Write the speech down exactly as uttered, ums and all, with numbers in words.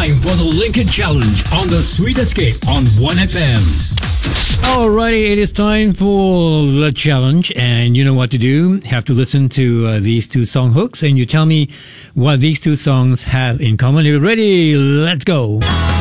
time for the Lincoln Challenge on the Sweet Escape on one F M. Alrighty, it is time for the challenge, and you know what to do. Have to listen to uh, these two song hooks, and you tell me what these two songs have in common. Are you ready? Let's go.